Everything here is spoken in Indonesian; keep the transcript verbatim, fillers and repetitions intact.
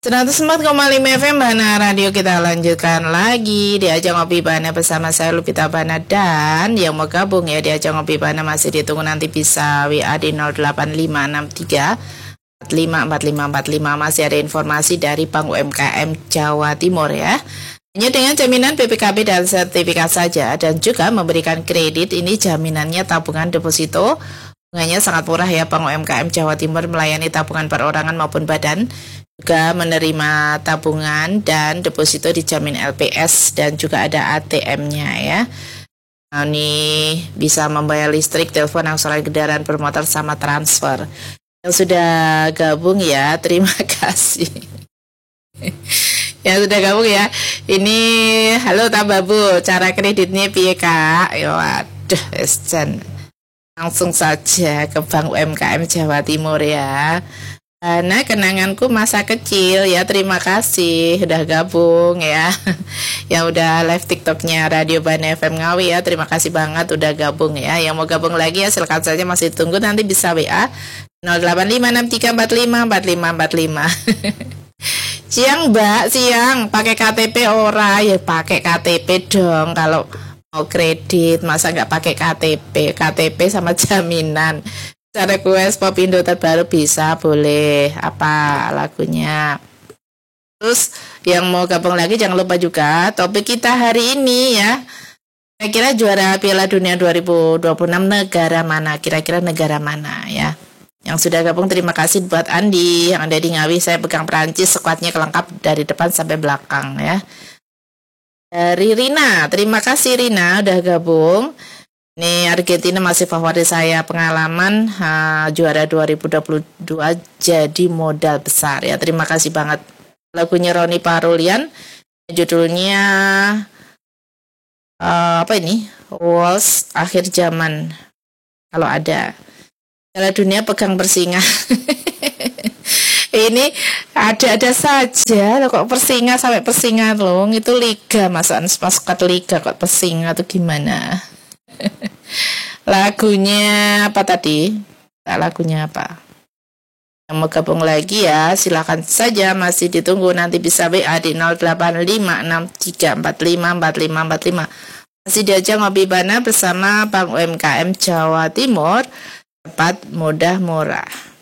seratus empat koma lima F M Bana Radio, kita lanjutkan lagi di Ajang Ngopi Bana bersama saya Lupita Bana, dan yang mau gabung ya di Ajang Ngopi Bana masih ditunggu, nanti bisa W A di nol delapan lima enam tiga empat lima empat lima empat lima. Masih ada informasi dari Bank U M K M Jawa Timur ya. Hanya dengan jaminan B P K B dan sertifikat saja, dan juga memberikan kredit. Ini jaminannya tabungan deposito. Bunganya sangat murah ya. Bank U M K M Jawa Timur melayani tabungan perorangan maupun badan, juga menerima tabungan dan deposito dijamin L P S, dan juga ada A T M-nya ya. Nah, ini bisa membayar listrik, telepon, angsuran kendaraan bermotor sama transfer. Yang sudah gabung ya, terima kasih. Yang sudah gabung ya. Ini halo Tababu, cara kreditnya piye Kak? Ya waduh, Escan. Langsung saja ke Bank U M K M Jawa Timur ya. Nah, kenanganku masa kecil ya, terima kasih udah gabung ya. Yang udah live TikToknya Radio Bana F M Ngawi ya, terima kasih banget udah gabung ya. Yang mau gabung lagi ya silakan saja, masih tunggu, nanti bisa W A nol delapan lima enam tiga empat lima empat lima empat lima. Siang Mbak, siang, pakai K T P ora ya, pakai K T P dong kalau mau kredit, masa nggak pakai K T P? K T P sama jaminan. Cara kues pop Indo terbaru bisa, boleh. Apa lagunya? Terus yang mau gabung lagi jangan lupa juga topik kita hari ini ya. Kira-kira juara Piala Dunia dua ribu dua puluh enam negara mana? Kira-kira negara mana ya? Yang sudah gabung terima kasih buat Andi yang ada di Ngawi. Saya pegang Perancis, skuadnya kelengkap dari depan sampai belakang ya. Dari Rina, terima kasih Rina udah gabung. Ini Argentina masih favorit saya, pengalaman uh, juara dua ribu dua puluh dua jadi modal besar ya. Terima kasih banget. Lagunya Roni Parulian, judulnya uh, apa ini? Waltz Akhir Zaman. Kalau ada. Piala Dunia pegang bersinga. Ini ada-ada saja loh, kok persinga sampai persinga loh. Itu liga, masuk masuk liga kok persinga tuh gimana? Lagunya apa tadi? Lagunya apa? Yang mau gabung lagi ya silakan saja, masih ditunggu, nanti bisa W A di nol delapan lima enam tiga empat lima empat lima empat lima. Masih diajak ngopi Bana bersama Bank U M K M Jawa Timur, tepat, mudah, murah.